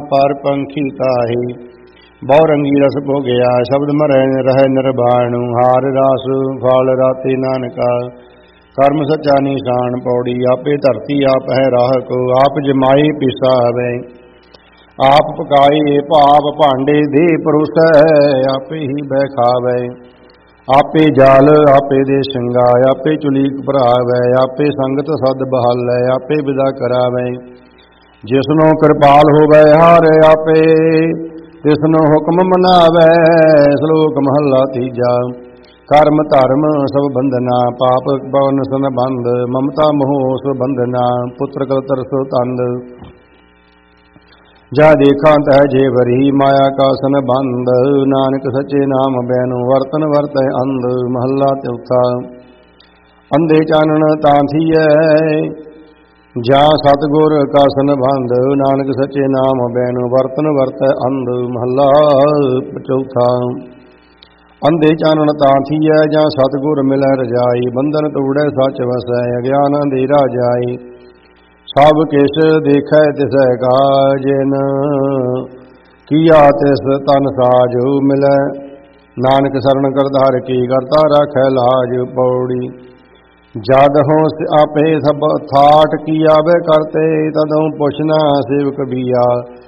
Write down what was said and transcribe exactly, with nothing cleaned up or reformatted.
पर पंखी ताही। बहु रंगी रस भोगया शब्द मरै रह निर्वाणु। हार रास फाल राते नानका कर्म सच्चा निशान। पौड़ी आपे धरती आप है राह को आप जमाए पिसावे। आप पकाए भाप भांडे दे परोसै आपे ही बैखावे। आपे जाल आपे दे शिंगा आपे चुलीक भरावै। आपे संगत सद बहालै आपे विदा करावै। जिसनो कृपाल होवै हार आपे तिसनो हुक्म मनावै। श्लोक महला तीजा। कर्म धर्म सब बंधना पाप पवन सन बंध। ममता मोह सो बंधना पुत्र कलतर सो तंद। जा देखा तह जे वरी माया का सन बंध। नानक सच्चे नाम बैनु वर्तन वर्त अंध। महला चौथा। अंधे चानन तांथियै जा सतगुर का सन बंध। नानक सच्चे नाम बैनु वर्तन वर्त अंध। महला चौथा। अंधे चानन तांथियै जा सतगुर मिलै रजाई। बंधन तोड़ै सच वसै अज्ञान अंधेरा जाई। सब किस देखै तिसै काजिन किया तिस तन साज मिलै। नानक शरण करतार की करता राखै लाज। पौड़ी जद हों आपे सब थाट की आवे करते तदों पुछना सेवक बिया।